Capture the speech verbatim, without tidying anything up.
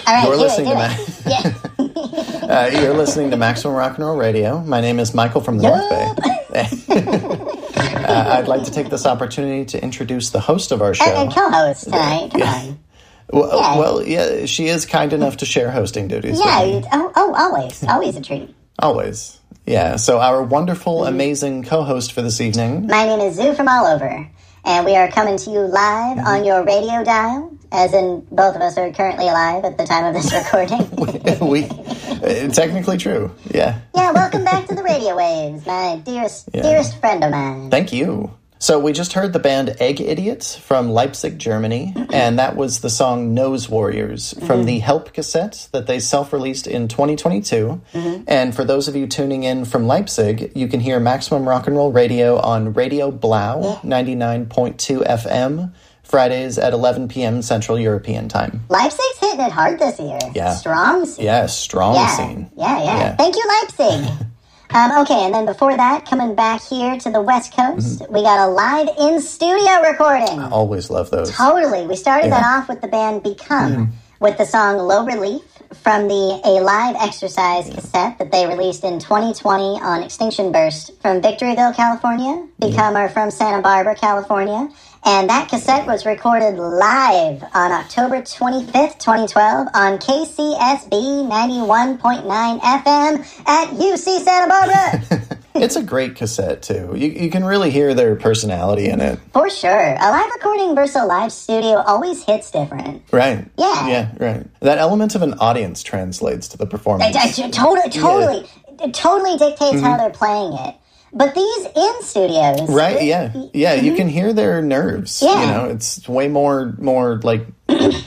All right, you're do listening it, do to it. Ma- uh, You're listening to Maximum Rock and Roll Radio. My name is Michael from the North Bay. uh, I'd like to take this opportunity to introduce the host of our show. And, and co-host tonight. Come Yeah. on. Well, Yeah. well, yeah, she is kind enough to share hosting duties. Yeah. with me. you- Oh, oh, always, always a treat. Always. Yeah, so our wonderful, amazing co-host for this evening. My name is Zoo from All Over, and we are coming to you live on your radio dial, as in both of us are currently alive at the time of this recording. we uh, technically true. Yeah. Yeah, welcome back to the radio waves, my dearest, Yeah. dearest friend of mine. Thank you. So we just heard the band Egg Idiot from Leipzig, Germany, and that was the song Nose Warriors from the Help cassette that they self-released in twenty twenty-two. And for those of you tuning in from Leipzig, you can hear Maximum Rock and Roll Radio on Radio Blau, ninety-nine point two F M, Fridays at eleven p.m. Central European Time. Leipzig's hitting it hard this year. Yeah. Strong scene. Yeah, strong Yeah, scene. yeah, yeah. Yeah. Thank you, Leipzig. um, okay, and then before that, coming back here to the West Coast, Mm-hmm. we got a live in-studio recording. Always love those. Totally. We started that Yeah. Mm-hmm. off with the band Become, with the song Low Relief from the A Live Exercise cassette that they released in twenty twenty on Extinction Burst from Victoryville, California. Become are from Santa Barbara, California. And that cassette was recorded live on October twenty-fifth, twenty twelve on K C S B ninety-one point nine F M at U C Santa Barbara. It's a great cassette, too. You, you can really hear their personality in it. For sure. A live recording versus a live studio always hits different. Right. Yeah. Yeah, right. That element of an audience translates to the performance. I, I, totally, totally, it totally dictates how they're playing it. But these in studios, Right, yeah. Yeah, you can hear their nerves. Yeah. You know, it's way more more like